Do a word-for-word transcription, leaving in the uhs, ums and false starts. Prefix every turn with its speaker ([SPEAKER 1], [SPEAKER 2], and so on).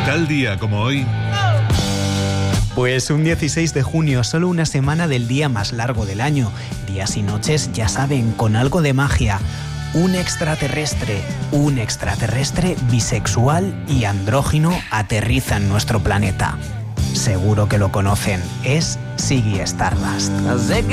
[SPEAKER 1] Tal día como hoy.
[SPEAKER 2] Pues un dieciséis de junio, solo una semana del día más largo del año. Días y noches, ya saben, con algo de magia. Un extraterrestre, un extraterrestre bisexual y andrógino aterriza en nuestro planeta. Seguro que lo conocen, es Ziggy Stardust.